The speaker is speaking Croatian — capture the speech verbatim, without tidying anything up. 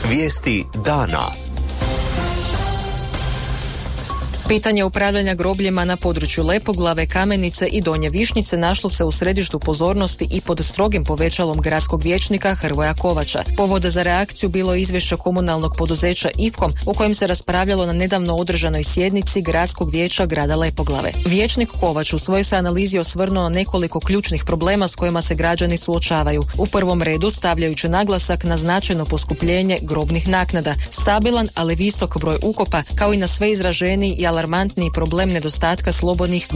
Vijesti dana. Pitanje upravljanja grobljima na području Lepoglave, Kamenice i Donje Višnjice našlo se u središtu pozornosti i pod strogim povećalom gradskog vijećnika Hrvoja Kovača. Povod za reakciju bilo izvješće komunalnog poduzeća Ivkom u kojem se raspravljalo na nedavno održanoj sjednici gradskog vijeća grada Lepoglave. Vijećnik Kovač u svojoj se analizi osvrnuo na nekoliko ključnih problema s kojima se građani suočavaju. U prvom redu stavljajući naglasak na značajno poskupljenje grobnih naknada, stabilan ali visok broj ukopa, kao i na sve izraženiji i alarmantniji problem nedostatka slobodnih